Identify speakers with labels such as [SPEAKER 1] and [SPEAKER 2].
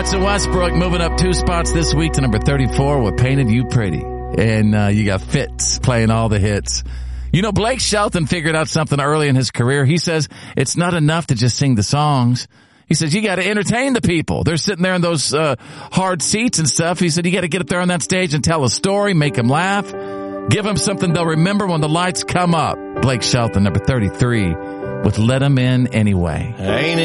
[SPEAKER 1] Russell Westbrook moving up 2 spots this week to number 34 with Painted You Pretty. And you got Fitz playing all the hits. You know, Blake Shelton figured out something early in his career. He says it's not enough to just sing the songs. He says you got to entertain the people. They're sitting there in those hard seats and stuff. He said you got to get up there on that stage and tell a story, make them laugh, give them something they'll remember when the lights come up. Blake Shelton, number 33, with Let 'Em In Anyway.